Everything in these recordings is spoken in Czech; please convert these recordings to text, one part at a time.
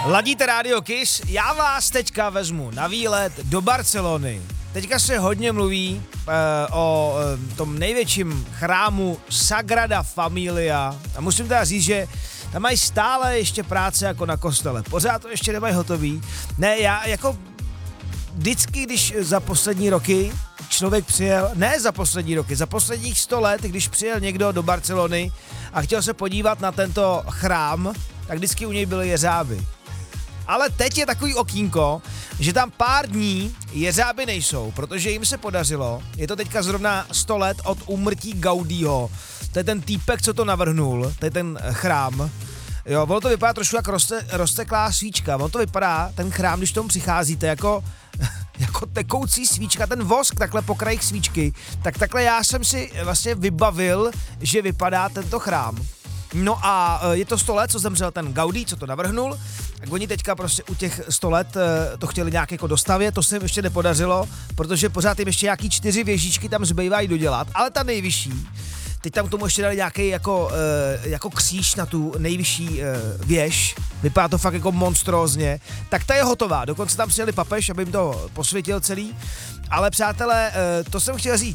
Ladíte Radio Kiss, já vás teďka vezmu na výlet do Barcelony. Teďka se hodně mluví o tom největším chrámu Sagrada Familia a musím teda říct, že tam mají stále ještě práce jako na kostele. Pořád to ještě nemají hotový. Ne, já jako vždycky, když za poslední roky člověk přijel, ne za poslední roky, za posledních 100 let, když přijel někdo do Barcelony a chtěl se podívat na tento chrám, tak vždycky u něj byly jeřáby. Ale teď je takový okýnko, že tam pár dní jeřáby nejsou, protože jim se podařilo, je to teďka zrovna 100 let od úmrtí Gaudího, to je ten týpek, co to navrhnul, to je ten chrám. Jo, ono to vypadá trošku jak rozteklá svíčka, ono to vypadá, ten chrám, když tomu přicházíte, jako tekoucí svíčka, ten vosk takhle po krajích svíčky, tak takhle já jsem si vlastně vybavil, že vypadá tento chrám. No a je to 100 let, co zemřel ten Gaudí, co to navrhnul, tak oni teďka prostě u těch 100 let to chtěli nějak jako dostavět, to se jim ještě nepodařilo, protože pořád jim ještě nějaký 4 věžičky tam zbývají dodělat, ale ta nejvyšší, teď tam k tomu ještě dali nějaký jako kříž na tu nejvyšší věž, vypadá to fakt jako monstrózně, tak ta je hotová, dokonce tam přijeli papež, aby jim to posvětil celý, ale přátelé, to jsem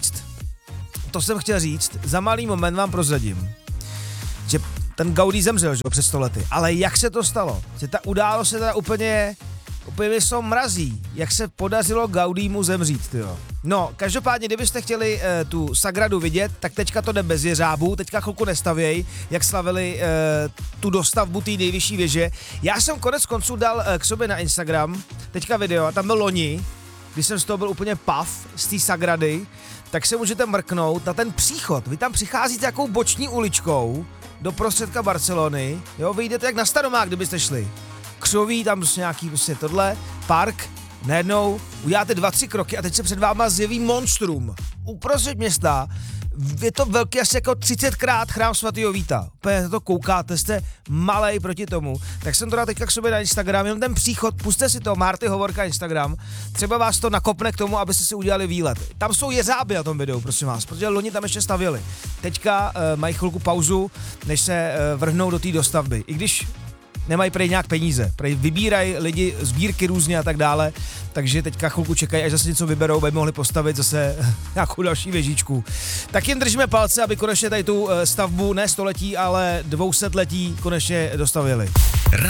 chtěl říct, za malý moment vám prozradím, že ten Gaudí zemřel, že před 100 lety, ale jak se to stalo? Že ta událost se teda úplně jsou mrazí, jak se podařilo Gaudímu zemřít, tyjo. No, každopádně, kdybyste chtěli tu Sagradu vidět, tak teďka to jde bez jeřábů, teďka chvilku nestavěj, jak slavili tu dostavbu té nejvyšší věže. Já jsem konec konců dal k sobě na Instagram teďka video, a tam byl loni, když jsem z toho byl úplně pav z té Sagrady, tak se můžete mrknout na ten příchod. Vy tam přicházíte jakou boční uličkou do prostředka Barcelony, jo, vyjdete jak na Staromák, kdybyste šli. Křoví, tam prostě nějaký prostě tohle, park, najednou uděláte 2-3 kroky a teď se před váma zjeví monstrum. Uprostřed města, je to velký asi jako 30krát chrám svatého Víta. Úplně na to koukáte, jste malej proti tomu. Tak jsem to dal teďka k sobě na Instagram, jenom ten příchod, pusťte si to, Marty Hovorka Instagram, třeba vás to nakopne k tomu, abyste si udělali výlet. Tam jsou jeřáby na tom videu, prosím vás, protože loni tam ještě stavěli. Teďka mají chvilku pauzu, než se vrhnou do té dostavby. I když nemají prej nějak peníze, prej vybírají lidi sbírky různě a tak dále, takže teďka chvilku čekají, až zase něco vyberou, aby mohli postavit zase nějakou další věžičku. Tak jim držíme palce, aby konečně tady tu stavbu ne 100letí, ale 200letí konečně dostavili.